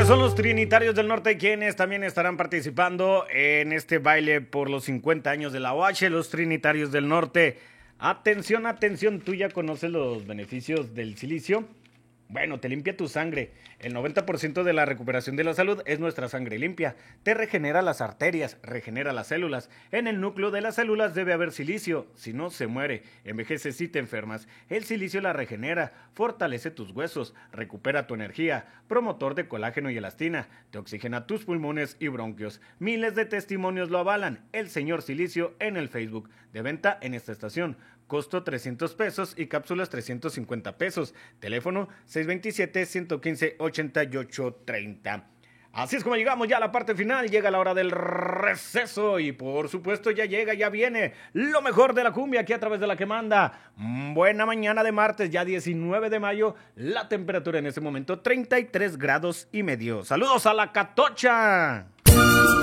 son los Trinitarios del Norte quienes también estarán participando en este baile por los 50 años de la OH, los Trinitarios del Norte. Atención, atención, ¿tú ya conoces los beneficios del silicio? Bueno, te limpia tu sangre. El 90% de la recuperación de la salud es nuestra sangre limpia. Te regenera las arterias, regenera las células. En el núcleo de las células debe haber silicio, si no se muere. Envejeces si te enfermas. El silicio la regenera, fortalece tus huesos, recupera tu energía, promotor de colágeno y elastina, te oxigena tus pulmones y bronquios. Miles de testimonios lo avalan. El señor Silicio en el Facebook. De venta en esta estación. Costo 300 pesos y cápsulas 350 pesos. Teléfono 627-115-8830. Así es como llegamos ya a la parte final. Llega la hora del receso y por supuesto ya llega, ya viene lo mejor de la cumbia aquí a través de la que manda. Buena mañana de martes, ya 19 de mayo. La temperatura en este momento 33 grados y medio. Saludos a la Catocha.